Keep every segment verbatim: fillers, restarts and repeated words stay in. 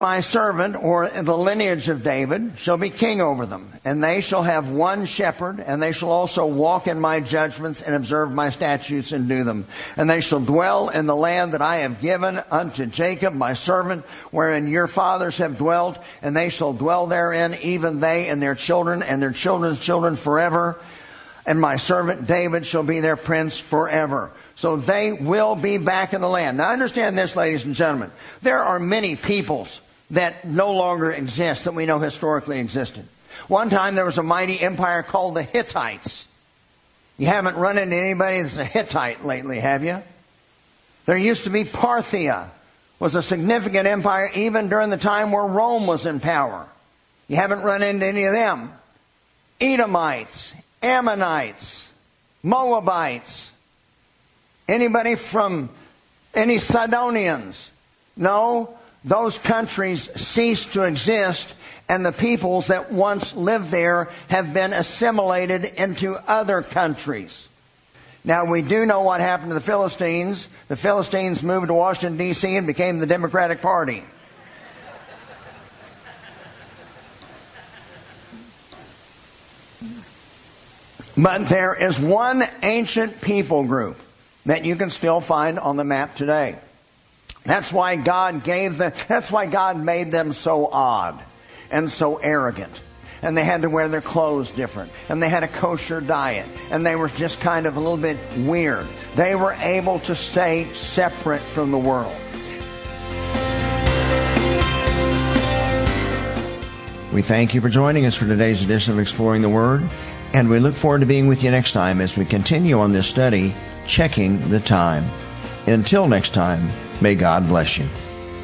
My servant, or the lineage of David, shall be king over them, and they shall have one shepherd, and they shall also walk in my judgments and observe my statutes and do them. And they shall dwell in the land that I have given unto Jacob, my servant, wherein your fathers have dwelt, and they shall dwell therein, even they and their children and their children's children forever. And my servant David shall be their prince forever. So they will be back in the land. Now understand this, ladies and gentlemen. There are many peoples that no longer exist, that we know historically existed. One time there was a mighty empire called the Hittites. You haven't run into anybody that's a Hittite lately, have you? There used to be Parthia, was a significant empire even during the time where Rome was in power. You haven't run into any of them. Edomites, Ammonites, Moabites. Anybody from any Sidonians? No. Those countries cease to exist, and the peoples that once lived there have been assimilated into other countries. Now, we do know what happened to the Philistines. The Philistines moved to Washington, D C and became the Democratic Party. But there is one ancient people group that you can still find on the map today. That's why God gave them, that's why God made them so odd and so arrogant. And they had to wear their clothes different. And they had a kosher diet. And they were just kind of a little bit weird. They were able to stay separate from the world. We thank you for joining us for today's edition of Exploring the Word. And we look forward to being with you next time as we continue on this study, Checking the Time. Until next time, may God bless you.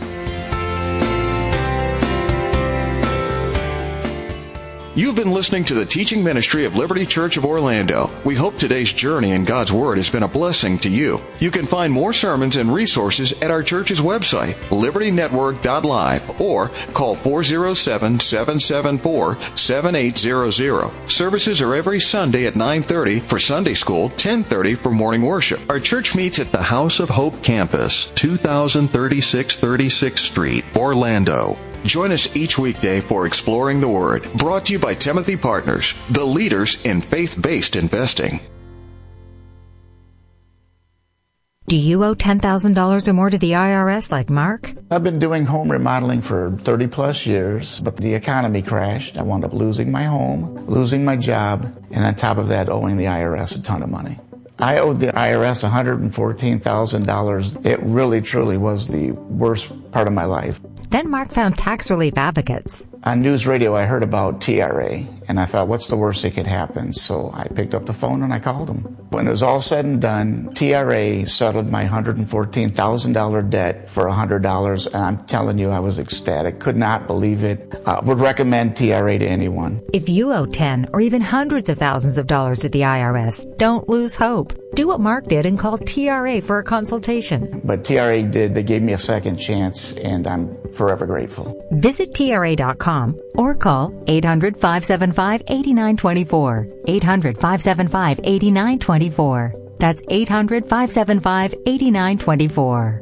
You've been listening to the teaching ministry of Liberty Church of Orlando. We hope today's journey in God's Word has been a blessing to you. You can find more sermons and resources at our church's website, liberty network dot live, or call four oh seven, seven seven four, seven eight zero zero. Services are every Sunday at nine thirty for Sunday school, ten thirty for morning worship. Our church meets at the House of Hope campus, two thousand thirty-six thirty-sixth Street, Orlando. Join us each weekday for Exploring the Word, brought to you by Timothy Partners, the leaders in faith-based investing. Do you owe ten thousand dollars or more to the I R S like Mark? I've been doing home remodeling for thirty plus years, but the economy crashed. I wound up losing my home, losing my job, and on top of that, owing the I R S a ton of money. I owed the I R S one hundred fourteen thousand dollars. It really, truly was the worst part of my life. Then Mark found Tax Relief Advocates. On news radio, I heard about T R A, and I thought, what's the worst that could happen? So I picked up the phone and I called them. When it was all said and done, T R A settled my one hundred fourteen thousand dollars debt for one hundred dollars, and I'm telling you, I was ecstatic. Could not believe it. Uh, would recommend T R A to anyone. If you owe ten or even hundreds of thousands of dollars to the I R S, don't lose hope. Do what Mark did and call T R A for a consultation. But T R A did. They gave me a second chance, and I'm forever grateful. Visit T R A dot com or call eight hundred, five seven five, eight nine two four. eight hundred, five seven five, eight nine two four. That's eight hundred, five seven five, eight nine two four.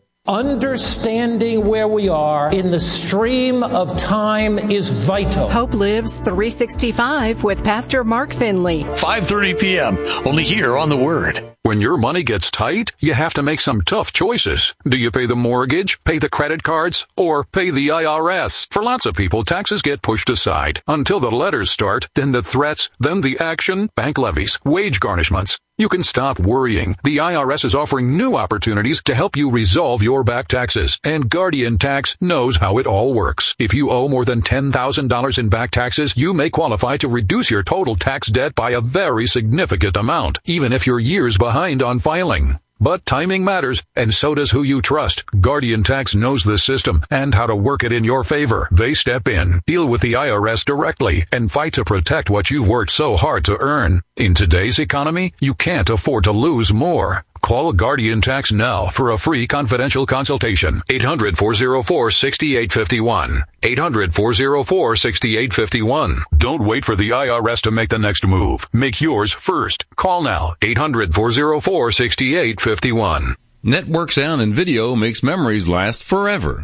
Understanding where we are in the stream of time is vital. Hope Lives three sixty-five with Pastor Mark Finley. five thirty p.m. only here on The Word. When your money gets tight, you have to make some tough choices. Do you pay the mortgage, pay the credit cards, or pay the I R S? For lots of people, taxes get pushed aside until the letters start, then the threats, then the action, bank levies, wage garnishments. You can stop worrying. The I R S is offering new opportunities to help you resolve your back taxes, and Guardian Tax knows how it all works. If you owe more than ten thousand dollars in back taxes, you may qualify to reduce your total tax debt by a very significant amount, even if you're years behind on filing. But timing matters, and so does who you trust. Guardian Tax knows the system and how to work it in your favor. They step in, deal with the I R S directly, and fight to protect what you've worked so hard to earn. In today's economy, you can't afford to lose more. Call Guardian Tax now for a free confidential consultation. eight hundred, four oh four, six eight five one. eight hundred, four oh four, six eight five one. Don't wait for the I R S to make the next move. Make yours first. Call now. eight hundred, four oh four, six eight five one. Network Sound and Video makes memories last forever.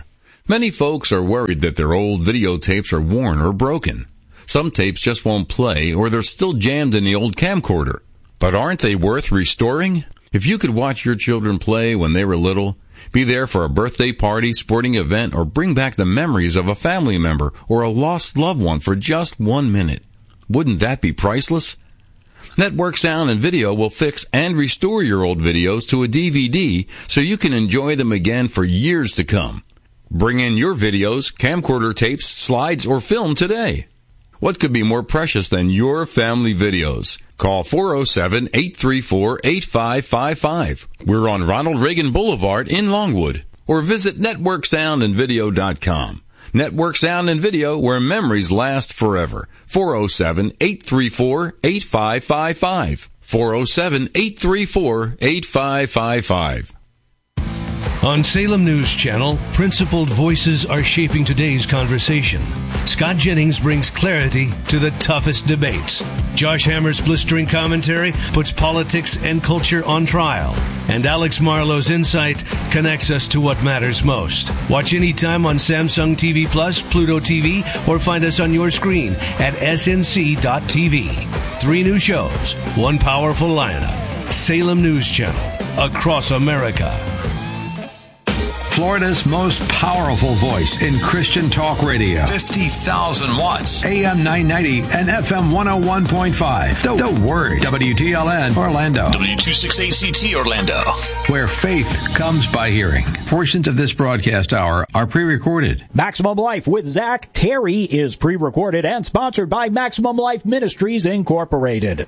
Many folks are worried that their old videotapes are worn or broken. Some tapes just won't play, or they're still jammed in the old camcorder. But aren't they worth restoring? If you could watch your children play when they were little, be there for a birthday party, sporting event, or bring back the memories of a family member or a lost loved one for just one minute, wouldn't that be priceless? Network Sound and Video will fix and restore your old videos to a D V D so you can enjoy them again for years to come. Bring in your videos, camcorder tapes, slides, or film today. What could be more precious than your family videos? Call four oh seven, eight three four, eight five five five. We're on Ronald Reagan Boulevard in Longwood. Or visit network sound and video dot com. Network Sound and Video, where memories last forever. four oh seven, eight three four, eight five five five. four oh seven, eight three four, eight five five five. On Salem News Channel, principled voices are shaping today's conversation. Scott Jennings brings clarity to the toughest debates. Josh Hammer's blistering commentary puts politics and culture on trial. And Alex Marlowe's insight connects us to what matters most. Watch anytime on Samsung T V Plus, Pluto T V, or find us on your screen at S N C dot T V. Three new shows, one powerful lineup. Salem News Channel, across America. Florida's most powerful voice in Christian talk radio. fifty thousand watts. A M nine ninety and F M one oh one point five. The, the Word. W T L N Orlando. W twenty-six A C T Orlando. Where faith comes by hearing. Portions of this broadcast hour are pre-recorded. Maximum Life with Zach Terry is pre-recorded and sponsored by Maximum Life Ministries Incorporated.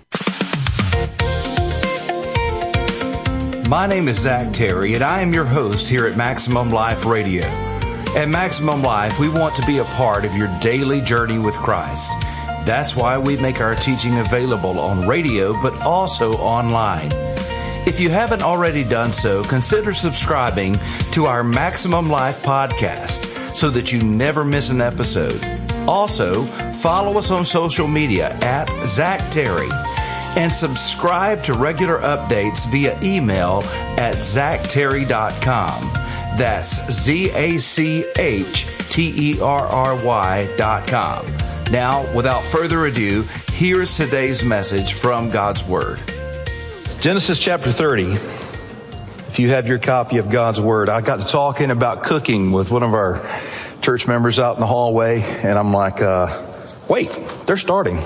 My name is Zach Terry, and I am your host here at Maximum Life Radio. At Maximum Life, we want to be a part of your daily journey with Christ. That's why we make our teaching available on radio, but also online. If you haven't already done so, consider subscribing to our Maximum Life podcast so that you never miss an episode. Also, follow us on social media at Zach Terry. And subscribe to regular updates via email at zach terry dot com. That's Z A C H T E R R Y dot com. Now, without further ado, here's today's message from God's Word. Genesis chapter thirty. If you have your copy of God's Word, I got to talking about cooking with one of our church members out in the hallway, and I'm like, uh, wait, they're starting.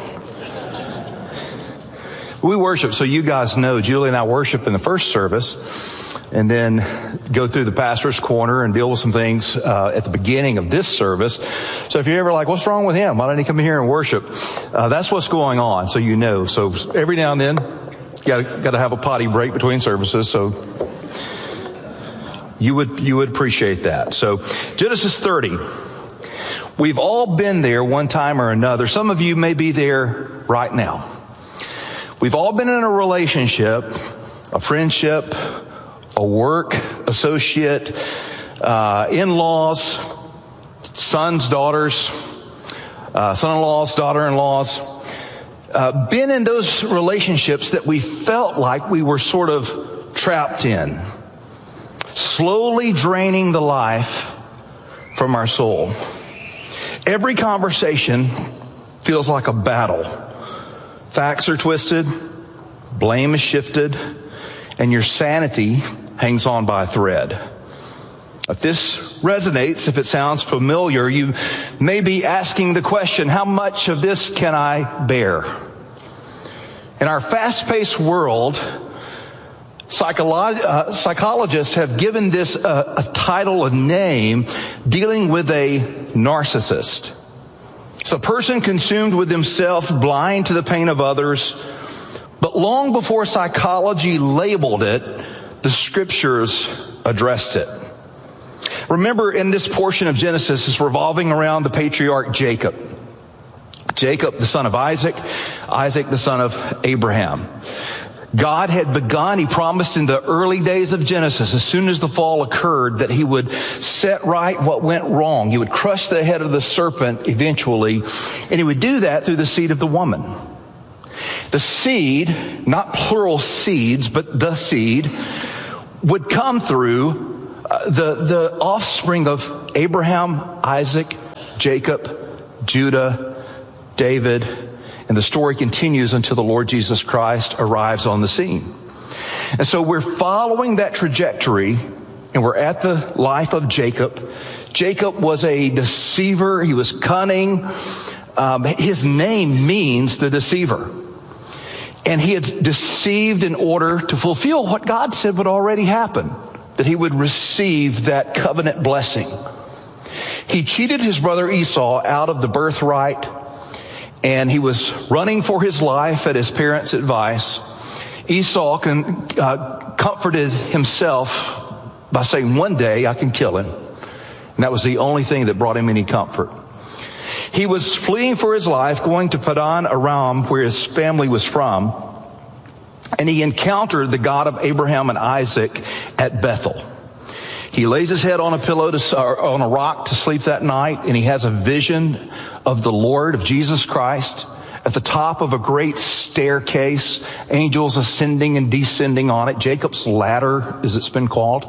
We worship, so you guys know, Julie and I worship in the first service and then go through the pastor's corner and deal with some things uh, at the beginning of this service. So if you're ever like, what's wrong with him? Why don't he come in here and worship? Uh, that's what's going on, so you know. So every now and then, you got got to have a potty break between services, so you would you would appreciate that. So Genesis thirty. We've all been there one time or another. Some of you may be there right now. We've all been in a relationship, a friendship, a work associate, uh, in-laws, sons, daughters, uh, son-in-laws, daughter-in-laws, uh, been in those relationships that we felt like we were sort of trapped in, slowly draining the life from our soul. Every conversation feels like a battle. Facts are twisted, blame is shifted, and your sanity hangs on by a thread. If this resonates, if it sounds familiar, you may be asking the question, how much of this can I bear? In our fast-paced world, psycholo- uh, psychologists have given this a, a title, a name, dealing with a narcissist. It's a person consumed with himself, blind to the pain of others. But long before psychology labeled it, the scriptures addressed it. Remember, in this portion of Genesis, it's revolving around the patriarch Jacob. Jacob, the son of Isaac, Isaac, the son of Abraham. God had begun, he promised in the early days of Genesis, as soon as the fall occurred, that he would set right what went wrong. He would crush the head of the serpent eventually, and he would do that through the seed of the woman. The seed, not plural seeds, but the seed, would come through uh, the, the offspring of Abraham, Isaac, Jacob, Judah, David, and the story continues until the Lord Jesus Christ arrives on the scene. And so we're following that trajectory, and we're at the life of Jacob. Jacob was a deceiver. He was cunning. Um, his name means the deceiver. And he had deceived in order to fulfill what God said would already happen, that he would receive that covenant blessing. He cheated his brother Esau out of the birthright, and he was running for his life at his parents' advice. Esau can, uh, comforted himself by saying, one day I can kill him. And that was the only thing that brought him any comfort. He was fleeing for his life, going to Padan Aram, where his family was from. And he encountered the God of Abraham and Isaac at Bethel. He lays his head on a pillow to, or on a rock to sleep that night, and he has a vision of the Lord, of Jesus Christ, at the top of a great staircase, angels ascending and descending on it, Jacob's ladder, as it's been called.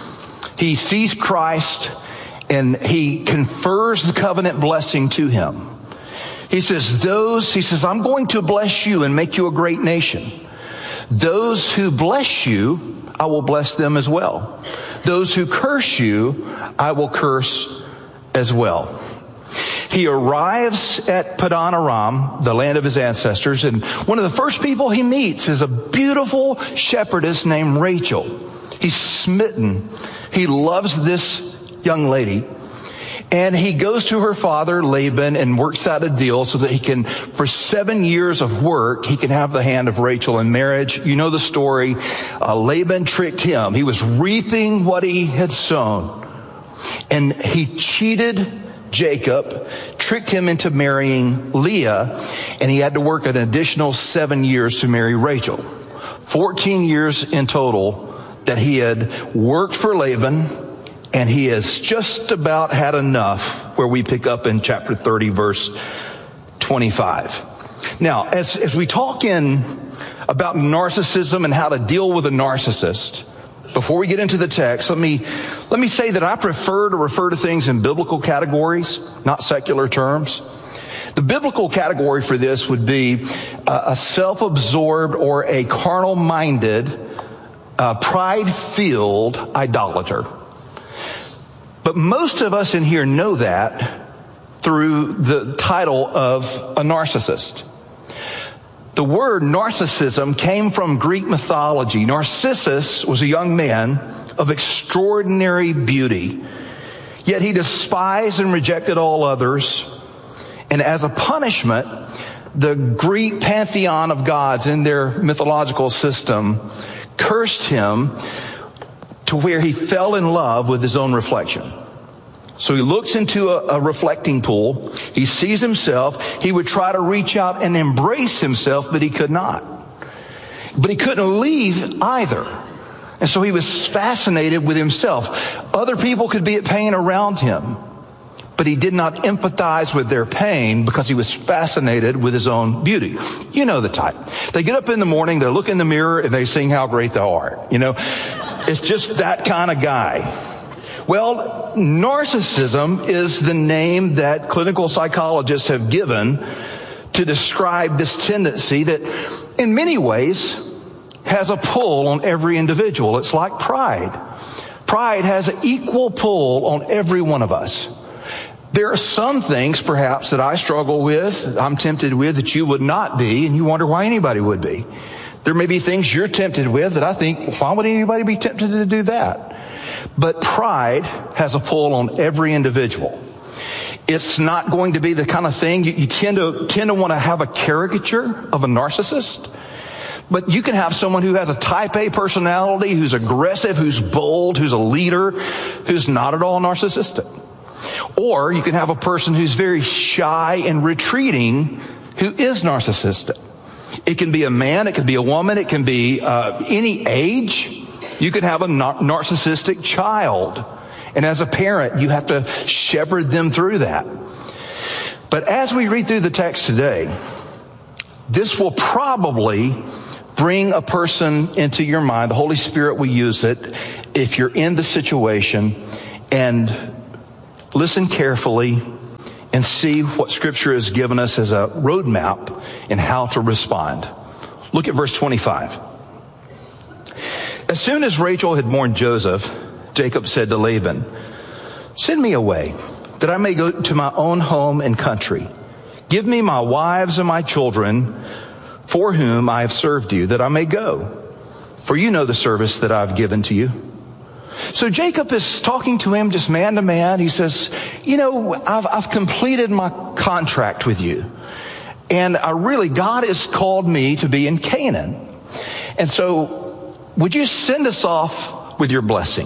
He sees Christ, and he confers the covenant blessing to him. He says, those, he says, I'm going to bless you and make you a great nation. Those who bless you, I will bless them as well. Those who curse you, I will curse as well. He arrives at Padan Aram, the land of his ancestors, and one of the first people he meets is a beautiful shepherdess named Rachel. He's smitten. He loves this young lady. And he goes to her father, Laban, and works out a deal so that he can, for seven years of work, he can have the hand of Rachel in marriage. You know the story. Uh, Laban tricked him. He was reaping what he had sown. And he cheated Jacob, tricked him into marrying Leah, and he had to work an additional seven years to marry Rachel. Fourteen years in total that he had worked for Laban, and he has just about had enough, where we pick up in chapter thirty, verse twenty-five. Now, as, as we talk in about narcissism and how to deal with a narcissist, before we get into the text, let me, let me say that I prefer to refer to things in biblical categories, not secular terms. The biblical category for this would be a, a self-absorbed or a carnal-minded, uh, pride-filled idolater. But most of us in here know that through the title of a narcissist. The word narcissism came from Greek mythology. Narcissus was a young man of extraordinary beauty, yet he despised and rejected all others. And as a punishment, the Greek pantheon of gods in their mythological system cursed him to where he fell in love with his own reflection. So he looks into a, a reflecting pool. He sees himself. He would try to reach out and embrace himself, but he could not. But he couldn't leave either. And so he was fascinated with himself. Other people could be at pain around him, but he did not empathize with their pain because he was fascinated with his own beauty. You know the type. They get up in the morning, they look in the mirror, and they sing How Great Thou Art. You know, it's just that kind of guy. Well, narcissism is the name that clinical psychologists have given to describe this tendency that in many ways has a pull on every individual. It's like pride. Pride has an equal pull on every one of us. There are some things perhaps that I struggle with, I'm tempted with, that you would not be, and you wonder why anybody would be. There may be things you're tempted with that I think, why would anybody be tempted to do that? But pride has a pull on every individual. It's not going to be the kind of thing you, you tend to tend to want to have a caricature of a narcissist. But you can have someone who has a type A personality, who's aggressive, who's bold, who's a leader, who's not at all narcissistic. Or you can have a person who's very shy and retreating, who is narcissistic. It can be a man, it can be a woman, it can be uh, any age. You could have a nar- narcissistic child. And as a parent, you have to shepherd them through that. But as we read through the text today, this will probably bring a person into your mind. The Holy Spirit will use it if you're in the situation and listen carefully and see what Scripture has given us as a roadmap in how to respond. Look at verse twenty-five. As soon as Rachel had borne Joseph, Jacob said to Laban, "Send me away, that I may go to my own home and country. Give me my wives and my children, for whom I have served you, that I may go. For you know the service that I've given to you." So Jacob is talking to him just man to man. He says, you know, I've, I've completed my contract with you. And I really, God has called me to be in Canaan. And so would you send us off with your blessing?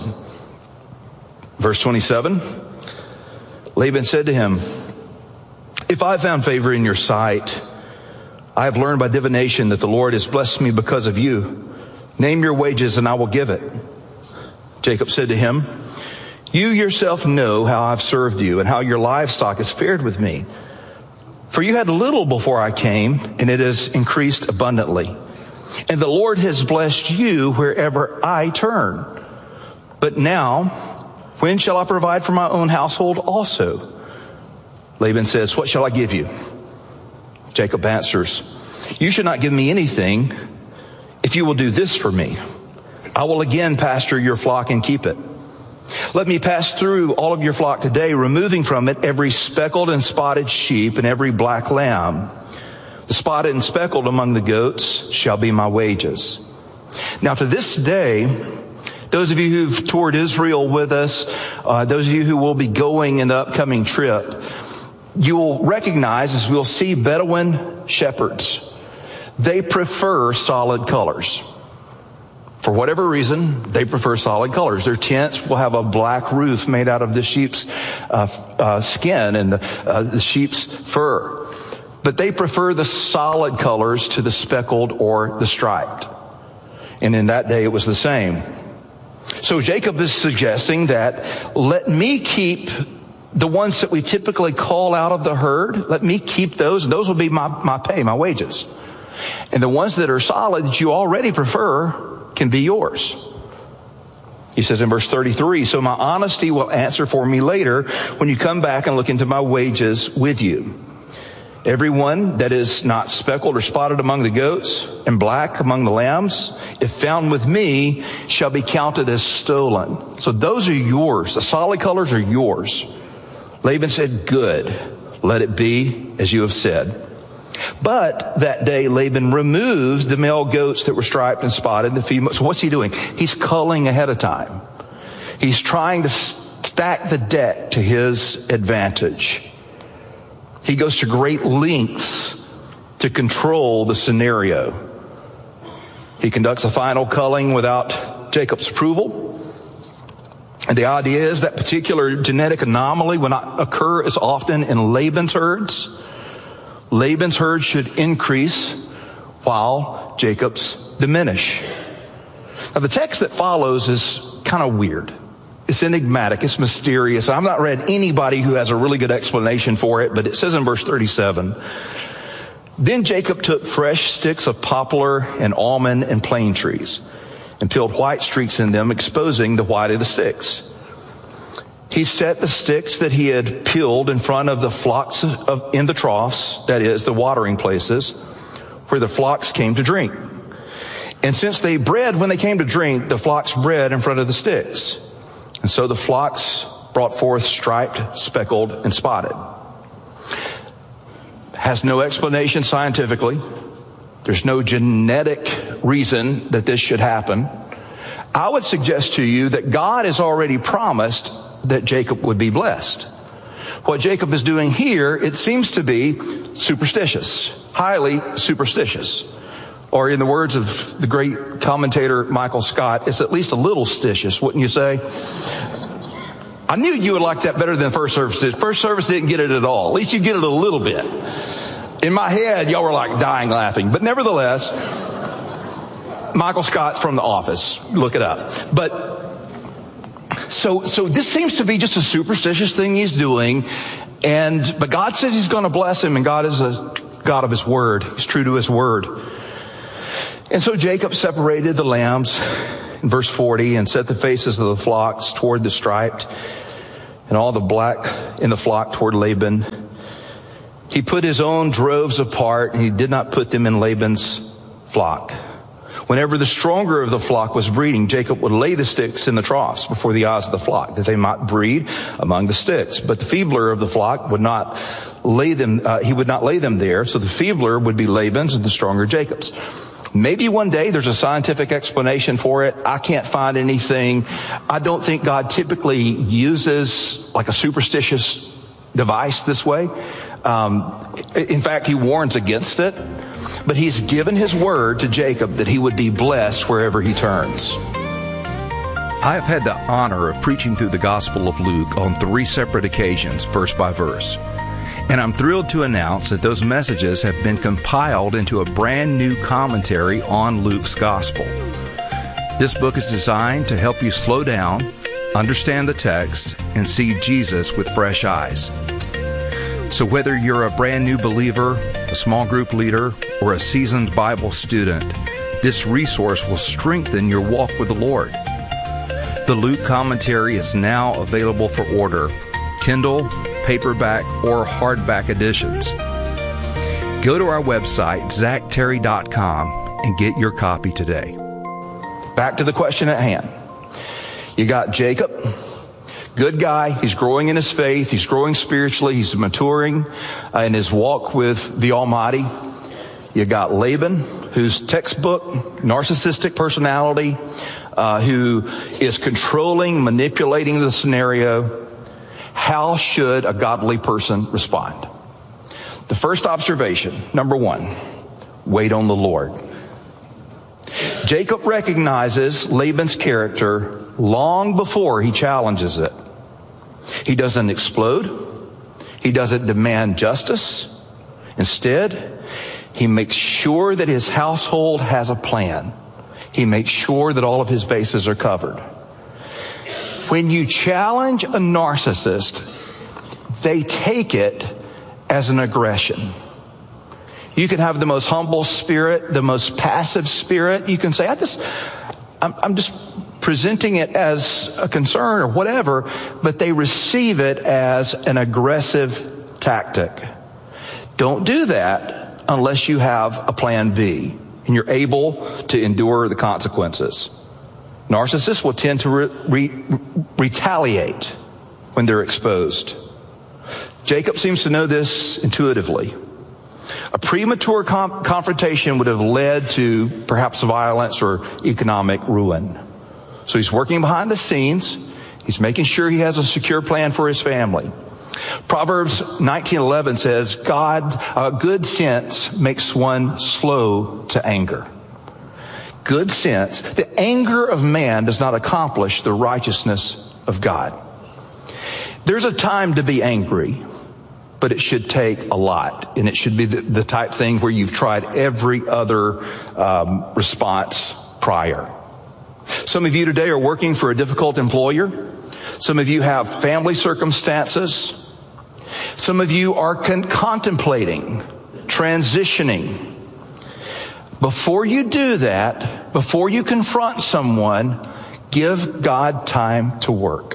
Verse twenty-seven, Laban said to him, "If I found favor in your sight, I have learned by divination that the Lord has blessed me because of you. Name your wages and I will give it." Jacob said to him, "You yourself know how I've served you and how your livestock has fared with me. For you had little before I came, and it has increased abundantly. And the Lord has blessed you wherever I turn. But now, when shall I provide for my own household also?" Laban says, "What shall I give you?" Jacob answers, "You should not give me anything if you will do this for me. I will again pasture your flock and keep it. Let me pass through all of your flock today, removing from it every speckled and spotted sheep and every black lamb. The spotted and speckled among the goats shall be my wages." Now to this day, those of you who've toured Israel with us, uh, those of you who will be going in the upcoming trip, you will recognize, as we'll see, Bedouin shepherds. They prefer solid colors. For whatever reason, they prefer solid colors. Their tents will have a black roof made out of the sheep's uh, uh, skin and the, uh, the sheep's fur. But they prefer the solid colors to the speckled or the striped. And in that day, it was the same. So Jacob is suggesting that let me keep the ones that we typically call out of the herd. Let me keep those. Those will be my, my pay, my wages. And the ones that are solid that you already prefer can be yours. He says in verse thirty-three, "So my honesty will answer for me later when you come back and look into my wages with you. Everyone that is not speckled or spotted among the goats and black among the lambs, if found with me, shall be counted as stolen." So those are yours. The solid colors are yours. Laban said, "Good. Let it be as you have said." But that day Laban removed the male goats that were striped and spotted, the female. So what's he doing? He's culling ahead of time. He's trying to stack the deck to his advantage. He goes to great lengths to control the scenario. He conducts a final culling without Jacob's approval. And the idea is that particular genetic anomaly will not occur as often in Laban's herds. Laban's herd should increase while Jacob's diminish. Now the text that follows is kind of weird. It's enigmatic. It's mysterious. I've not read anybody who has a really good explanation for it, but it says in verse thirty-seven, "Then Jacob took fresh sticks of poplar and almond and plane trees and peeled white streaks in them, exposing the white of the sticks. He set the sticks that he had peeled in front of the flocks of, in the troughs, that is, the watering places, where the flocks came to drink. And since they bred when they came to drink, the flocks bred in front of the sticks. And so the flocks brought forth striped, speckled, and spotted." Has no explanation scientifically. There's no genetic reason that this should happen. I would suggest to you that God has already promised that Jacob would be blessed. What Jacob is doing here, it seems to be superstitious, highly superstitious. Or in the words of the great commentator Michael Scott, it's at least a little stitious, wouldn't you say? I knew you would like that better than first service did. First service didn't get it at all. At least you get it a little bit. In my head, y'all were like dying laughing. But nevertheless, Michael Scott from The Office. Look it up. But So, so this seems to be just a superstitious thing he's doing. And, but God says he's going to bless him, and God is a God of his word. He's true to his word. And so Jacob separated the lambs in verse forty and set the faces of the flocks toward the striped and all the black in the flock toward Laban. He put his own droves apart, and he did not put them in Laban's flock. Whenever the stronger of the flock was breeding, Jacob would lay the sticks in the troughs before the eyes of the flock, that they might breed among the sticks. But the feebler of the flock would not lay them, uh, he would not lay them there, so the feebler would be Laban's and the stronger Jacob's. Maybe one day there's a scientific explanation for it. I can't find anything. I don't think God typically uses like a superstitious device this way. Um, in fact, he warns against it. But he's given his word to Jacob that he would be blessed wherever he turns. I have had the honor of preaching through the Gospel of Luke on three separate occasions, verse by verse. And I'm thrilled to announce that those messages have been compiled into a brand new commentary on Luke's Gospel. This book is designed to help you slow down, understand the text, and see Jesus with fresh eyes. So whether you're a brand new believer, a small group leader, or a seasoned Bible student, this resource will strengthen your walk with the Lord. The Luke commentary is now available for order, Kindle, paperback, or hardback editions. Go to our website, zach terry dot com, and get your copy today. Back to the question at hand. You got Jacob. Good guy. He's growing in his faith. He's growing spiritually. He's maturing uh, in his walk with the Almighty. You got Laban, who's textbook narcissistic personality, uh, who is controlling, manipulating the scenario. How should a godly person respond? The first observation, number one, wait on the Lord. Jacob recognizes Laban's character long before he challenges it. He doesn't explode. He doesn't demand justice. Instead, he makes sure that his household has a plan. He makes sure that all of his bases are covered. When you challenge a narcissist, they take it as an aggression. You can have the most humble spirit, the most passive spirit. You can say, I just, I'm, I'm just presenting it as a concern or whatever, but they receive it as an aggressive tactic. Don't do that unless you have a plan B and you're able to endure the consequences. Narcissists will tend to re- re- retaliate when they're exposed. Jacob seems to know this intuitively. A premature com- confrontation would have led to perhaps violence or economic ruin. So he's working behind the scenes. He's making sure he has a secure plan for his family. Proverbs nineteen eleven says, God, uh, good sense makes one slow to anger. Good sense. The anger of man does not accomplish the righteousness of God. There's a time to be angry, but it should take a lot. And it should be the, the type thing where you've tried every other um, response prior. Some of you today are working for a difficult employer. Some of you have family circumstances. Some of you are con- contemplating transitioning. Before you do that, before you confront someone, give God time to work.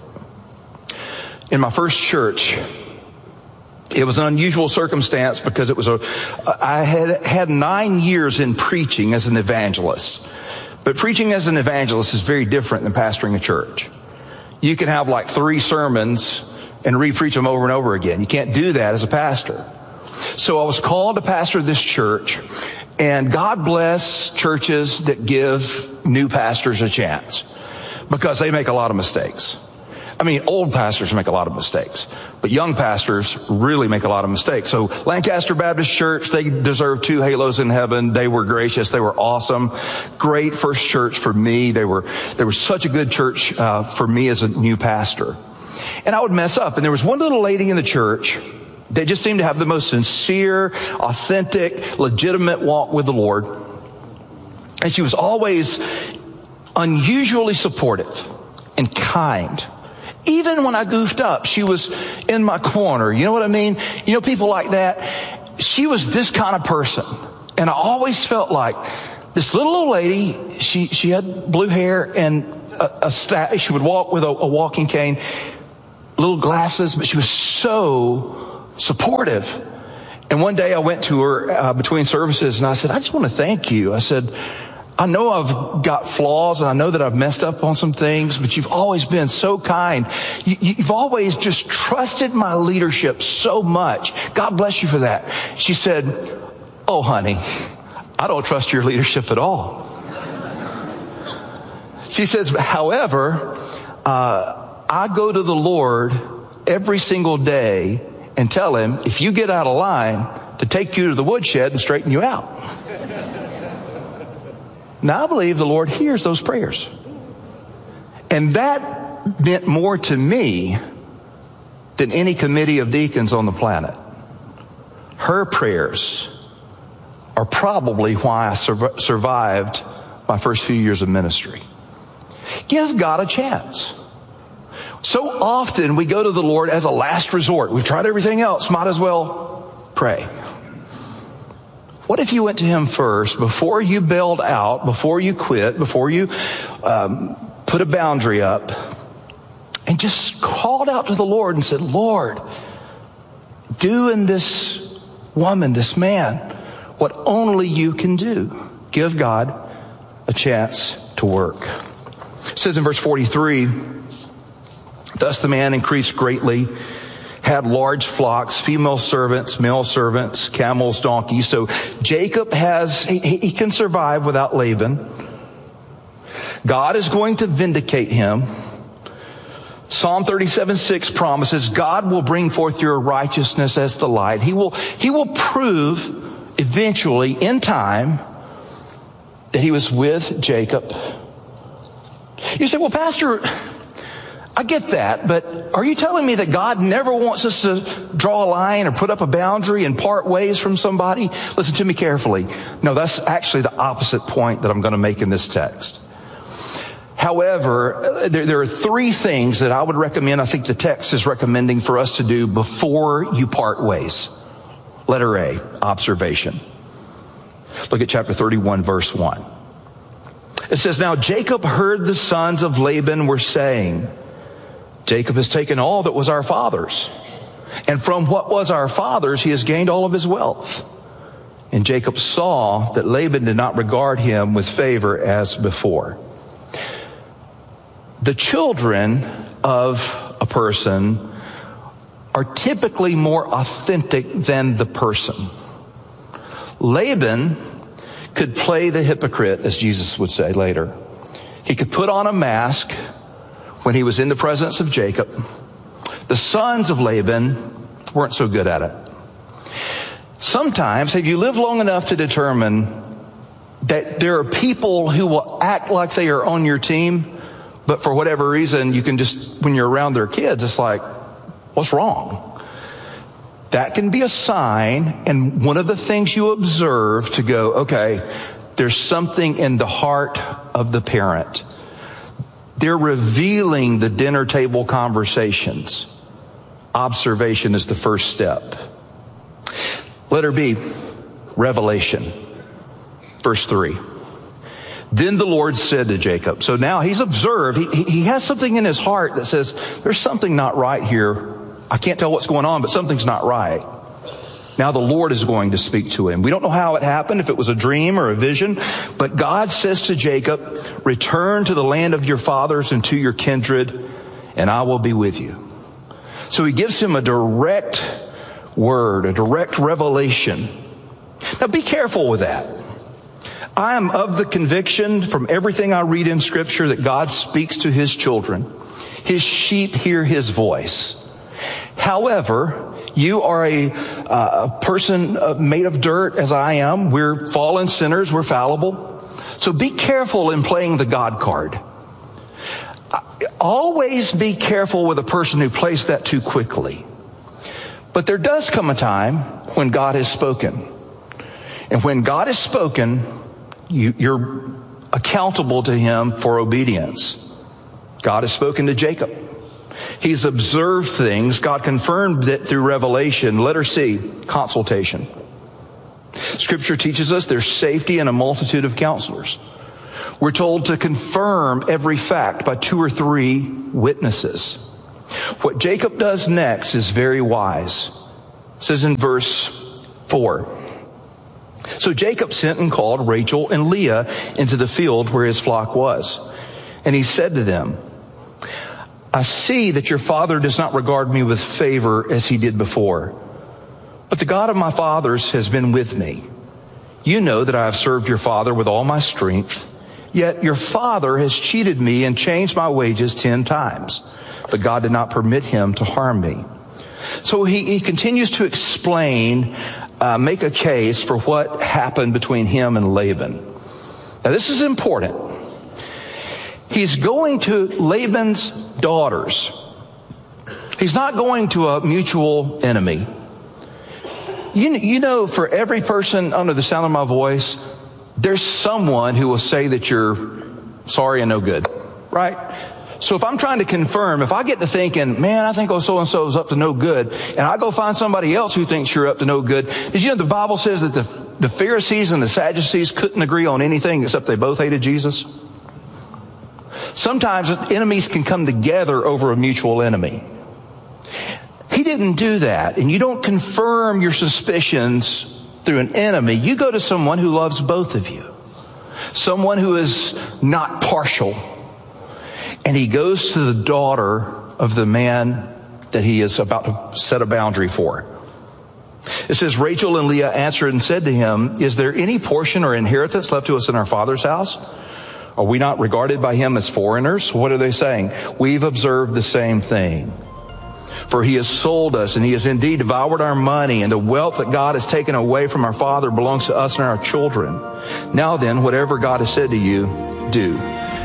In my first church, it was an unusual circumstance because it was a, I had had nine years in preaching as an evangelist. But preaching as an evangelist is very different than pastoring a church. You can have like three sermons and re-preach them over and over again. You can't do that as a pastor. So I was called to pastor this church, and God bless churches that give new pastors a chance because they make a lot of mistakes. I mean, old pastors make a lot of mistakes, but young pastors really make a lot of mistakes. So Lancaster Baptist Church, they deserve two halos in heaven. They were gracious. They were awesome. Great first church for me. They were, they were such a good church uh, for me as a new pastor. And I would mess up. And there was one little lady in the church that just seemed to have the most sincere, authentic, legitimate walk with the Lord. And she was always unusually supportive and kind. Even when I goofed up, she was in my corner. You know what I mean? You know, people like that. She was this kind of person. And I always felt like this little old lady, she, she had blue hair and a, a staff. She would walk with a, a walking cane. little glasses, but she was so supportive. And one day I went to her uh, between services and I said, I just want to thank you. I said, I know I've got flaws and I know that I've messed up on some things, but you've always been so kind. You, you've always just trusted my leadership so much. God bless you for that. She said, oh, honey, I don't trust your leadership at all. She says, however, uh, I go to the Lord every single day and tell him, if you get out of line, to take you to the woodshed and straighten you out. Now, I believe the Lord hears those prayers. And that meant more to me than any committee of deacons on the planet. Her prayers are probably why I sur- survived my first few years of ministry. Give God a chance. So often we go to the Lord as a last resort. We've tried everything else. Might as well pray. What if you went to him first before you bailed out, before you quit, before you um, put a boundary up, and just called out to the Lord and said, Lord, do in this woman, this man, what only you can do. Give God a chance to work. It says in verse forty-three, thus the man increased greatly, had large flocks, female servants, male servants, camels, donkeys. So Jacob has, he, he can survive without Laban. God is going to vindicate him. Psalm thirty-seven six promises God will bring forth your righteousness as the light. He will, he will prove eventually in time that he was with Jacob. You say, well, Pastor, I get that, but are you telling me that God never wants us to draw a line or put up a boundary and part ways from somebody? Listen to me carefully. No, that's actually the opposite point that I'm going to make in this text. However, there, there are three things that I would recommend, I think the text is recommending for us to do before you part ways. Letter A, observation. Look at chapter thirty-one, verse one. It says, now Jacob heard the sons of Laban were saying, Jacob has taken all that was our father's, and from what was our father's, he has gained all of his wealth. And Jacob saw that Laban did not regard him with favor as before. The children of a person are typically more authentic than the person. Laban could play the hypocrite, as Jesus would say later. He could put on a mask when he was in the presence of Jacob. The sons of Laban weren't so good at it. Sometimes, have you lived long enough to determine that there are people who will act like they are on your team, but for whatever reason, you can just, when you're around their kids, it's like, what's wrong? That can be a sign, and one of the things you observe to go, okay, there's something in the heart of the parent. They're revealing the dinner table conversations. Observation is the first step. Letter B, revelation. Verse three. Then the Lord said to Jacob. So now he's observed. He, he has something in his heart that says, there's something not right here. I can't tell what's going on, but something's not right. Now the Lord is going to speak to him. We don't know how it happened, if it was a dream or a vision, but God says to Jacob, return to the land of your fathers and to your kindred, and I will be with you. So he gives him a direct word, a direct revelation. Now be careful with that. I am of the conviction from everything I read in Scripture that God speaks to his children. His sheep hear his voice. However, you are a, uh, a person uh, made of dirt as I am. We're fallen sinners. We're fallible. So be careful in playing the God card. Always be careful with a person who plays that too quickly. But there does come a time when God has spoken. And when God has spoken, you, you're accountable to him for obedience. God has spoken to Jacob. He's observed things. God confirmed it through revelation. Letter C, consultation. Scripture teaches us there's safety in a multitude of counselors. We're told to confirm every fact by two or three witnesses. What Jacob does next is very wise. It says in verse four, so Jacob sent and called Rachel and Leah into the field where his flock was. And he said to them, I see that your father does not regard me with favor as he did before. But the God of my fathers has been with me. You know that I have served your father with all my strength. Yet your father has cheated me and changed my wages ten times. But God did not permit him to harm me. So he, he continues to explain, uh, make a case for what happened between him and Laban. Now this is important. He's going to Laban's daughters. He's not going to a mutual enemy. You, you know, for every person under the sound of my voice, there's someone who will say that you're sorry and no good, right? So if I'm trying to confirm, if I get to thinking, man, I think oh so-and-so is up to no good, and I go find somebody else who thinks you're up to no good. Did you know the Bible says that the, the Pharisees and the Sadducees couldn't agree on anything except they both hated Jesus? Sometimes enemies can come together over a mutual enemy. He didn't do that, and you don't confirm your suspicions through an enemy. You go to someone who loves both of you, someone who is not partial. And he goes to the daughter of the man that he is about to set a boundary for. It says, Rachel and Leah answered and said to him, is there any portion or inheritance left to us in our father's house? Are we not regarded by him as foreigners? What are they saying? We've observed the same thing. For he has sold us, and he has indeed devoured our money, and the wealth that God has taken away from our father belongs to us and our children. Now then, whatever God has said to you, do.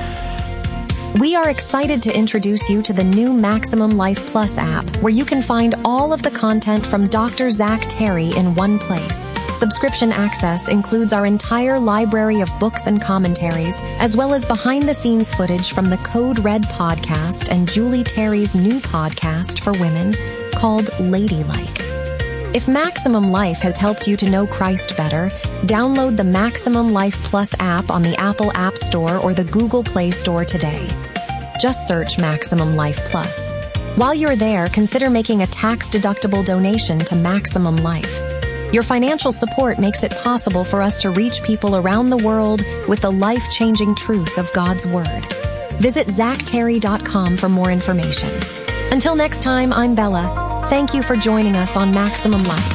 We are excited to introduce you to the new Maximum Life Plus app, where you can find all of the content from Doctor Zach Terry in one place. Subscription access includes our entire library of books and commentaries, as well as behind-the-scenes footage from the Code Red podcast and Julie Terry's new podcast for women called Ladylike. If Maximum Life has helped you to know Christ better, download the Maximum Life Plus app on the Apple App Store or the Google Play Store today. Just search Maximum Life Plus. While you're there, consider making a tax-deductible donation to Maximum Life. Your financial support makes it possible for us to reach people around the world with the life-changing truth of God's Word. Visit zach terry dot com for more information. Until next time, I'm Bella. Thank you for joining us on Maximum Life.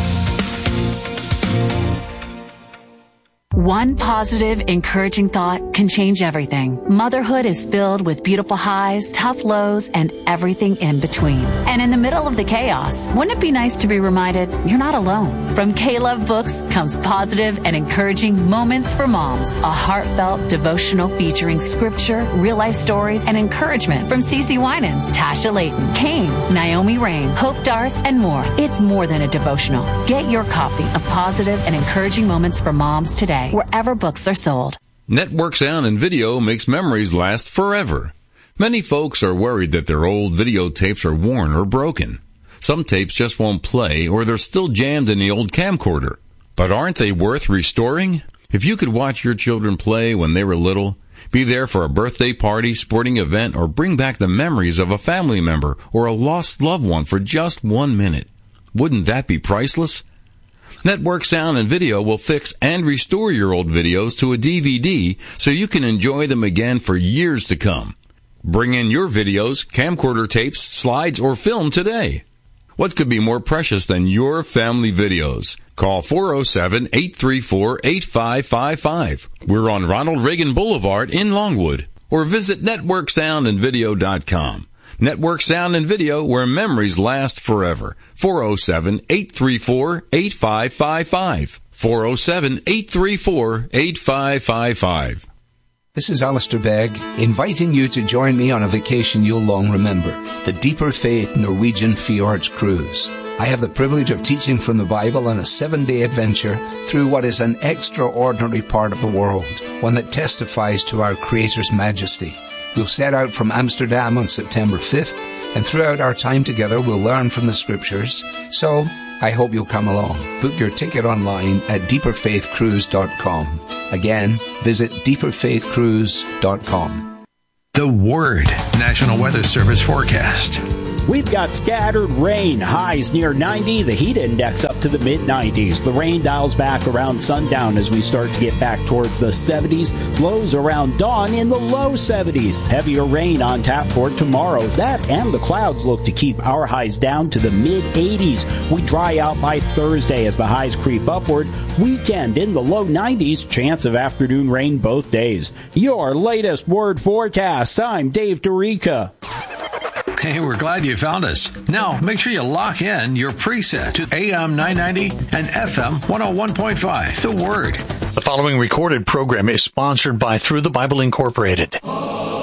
One positive, encouraging thought can change everything. Motherhood is filled with beautiful highs, tough lows, and everything in between. And in the middle of the chaos, wouldn't it be nice to be reminded you're not alone? From K-Love Books comes positive and encouraging Moments for Moms, a heartfelt devotional featuring scripture, real-life stories, and encouragement from Cece Winans, Tasha Layton, Kane, Naomi Rain, Hope Darce, and more. It's more than a devotional. Get your copy of Positive and Encouraging Moments for Moms today, wherever books are sold. Network Sound and Video makes memories last forever. Many folks are worried that their old videotapes are worn or broken. Some tapes just won't play, or they're still jammed in the old camcorder. But aren't they worth restoring? If you could watch your children play when they were little, be there for a birthday party, sporting event, or bring back the memories of a family member or a lost loved one for just one minute, wouldn't that be priceless? Network Sound and Video will fix and restore your old videos to a D V D so you can enjoy them again for years to come. Bring in your videos, camcorder tapes, slides, or film today. What could be more precious than your family videos? Call four oh seven, eight three four, eight five five five. We're on Ronald Reagan Boulevard in Longwood. Or visit network sound and video dot com. Network Sound and Video, where memories last forever. four oh seven, eight three four, eight five five five. four oh seven, eight three four, eight five five five. This is Alistair Begg, inviting you to join me on a vacation you'll long remember, the Deeper Faith Norwegian Fjords Cruise. I have the privilege of teaching from the Bible on a seven-day adventure through what is an extraordinary part of the world, one that testifies to our Creator's majesty. We'll set out from Amsterdam on September fifth, and throughout our time together we'll learn from the Scriptures. So, I hope you'll come along. Book your ticket online at deeper faith cruise dot com. Again, visit deeper faith cruise dot com. The Word National Weather Service forecast. We've got scattered rain, highs near ninety, the heat index up to the mid nineties. The rain dials back around sundown as we start to get back towards the seventies. Lows around dawn in the low seventies. Heavier rain on tap for tomorrow. That and the clouds look to keep our highs down to the mid eighties. We dry out by Thursday as the highs creep upward. Weekend in the low nineties. Chance of afternoon rain both days. Your latest Word forecast. I'm Dave Dorica. Hey, we're glad you found us. Now, make sure you lock in your preset to A M nine ninety and F M one oh one point five. The Word. The following recorded program is sponsored by Through the Bible Incorporated.